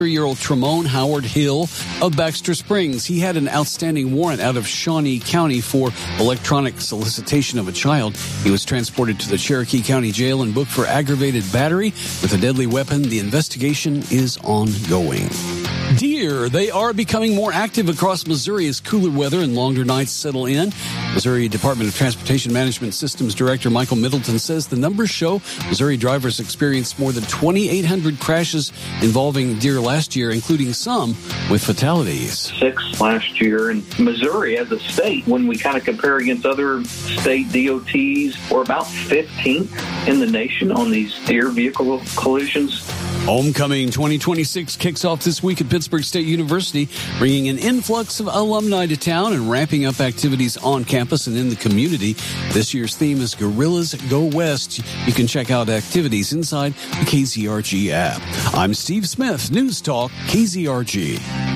Year-old Tremone Howard Hill of Baxter Springs. He had an outstanding warrant out of Shawnee County for electronic solicitation of a child. He was transported to the Cherokee County Jail and booked for aggravated battery with a deadly weapon. The investigation is ongoing. Deer, they are becoming more active across Missouri as cooler weather and longer nights settle in. Missouri Department of Transportation Management Systems Director Michael Middleton says the numbers show Missouri drivers experienced more than 2,800 crashes involving deer last year, including some with fatalities. 6 last year. And Missouri as a state, when we kind of compare against other state DOTs, we're about 15th in the nation on these deer vehicle collisions. Homecoming 2026 kicks off this week at Pittsburgh State University, bringing an influx of alumni to town and ramping up activities on campus and in the community. This year's theme is Gorillas Go West. You can check out activities inside the KZRG app. I'm Steve Smith, News Talk, KZRG.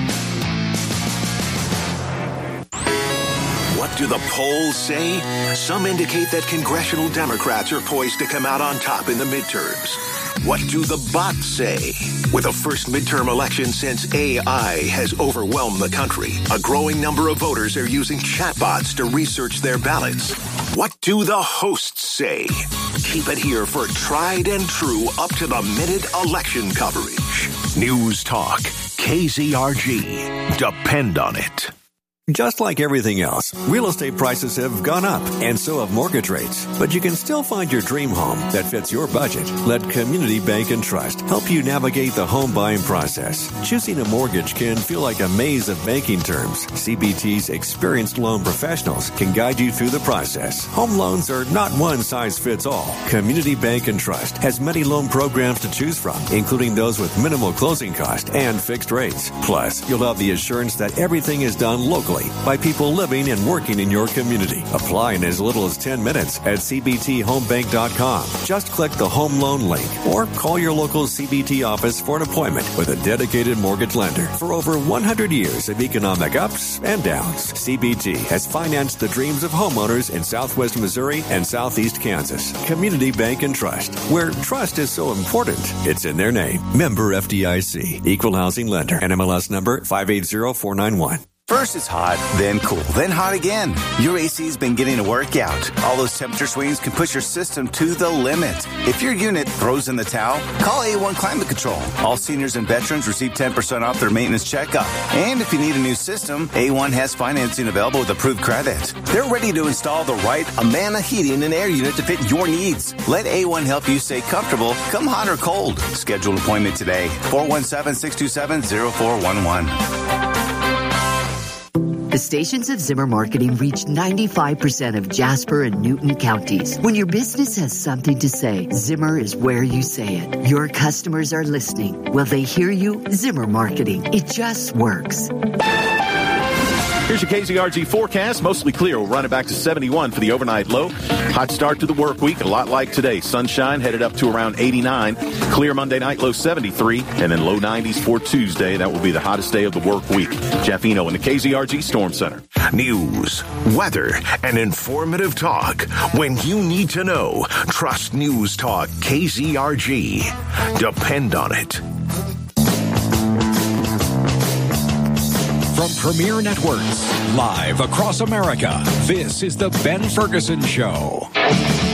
What do the polls say? Some indicate that congressional Democrats are poised to come out on top in the midterms. What do the bots say? With the first midterm election since AI has overwhelmed the country, a growing number of voters are using chatbots to research their ballots. What do the hosts say? Keep it here for tried and true, up-to-the-minute election coverage. News Talk, KZRG. Depend on it. Just like everything else, real estate prices have gone up, and so have mortgage rates. But you can still find your dream home that fits your budget. Let Community Bank and Trust help you navigate the home buying process. Choosing a mortgage can feel like a maze of banking terms. CBT's experienced loan professionals can guide you through the process. Home loans are not one size fits all. Community Bank and Trust has many loan programs to choose from, including those with minimal closing cost and fixed rates. Plus, you'll have the assurance that everything is done locally by people living and working in your community. Apply in as little as 10 minutes at cbthomebank.com. Just click the home loan link or call your local CBT office for an appointment with a dedicated mortgage lender. For over 100 years of economic ups and downs, CBT has financed the dreams of homeowners in Southwest Missouri and Southeast Kansas. Community Bank and Trust, where trust is so important, it's in their name. Member FDIC, Equal Housing Lender, NMLS number 580491. First it's hot, then cool, then hot again. Your AC's been getting a workout. All those temperature swings can push your system to the limit. If your unit throws in the towel, call A1 Climate Control. All seniors and veterans receive 10% off their maintenance checkup. And if you need a new system, A1 has financing available with approved credit. They're ready to install the right Amana heating and air unit to fit your needs. Let A1 help you stay comfortable, come hot or cold. Schedule an appointment today, 417-627-0411. The stations of Zimmer Marketing reach 95% of Jasper and Newton counties. When your business has something to say, Zimmer is where you say it. Your customers are listening. Will they hear you? Zimmer Marketing. It just works. Here's your KZRG forecast. Mostly clear. We'll run it back to 71 for the overnight low. Hot start to the work week, a lot like today. Sunshine headed up to around 89. Clear Monday night, low 73. And then low 90s for Tuesday. That will be the hottest day of the work week. Jeff Eno in the KZRG Storm Center. News, weather, and informative talk. When you need to know, trust News Talk KZRG. Depend on it. From Premier Networks, live across America, this is The Ben Ferguson Show.